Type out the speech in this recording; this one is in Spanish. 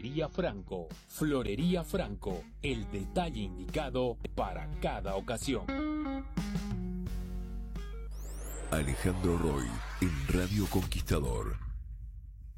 Florería Franco. Florería Franco, el detalle indicado para cada ocasión. Alejandro Roy, en Radio Conquistador.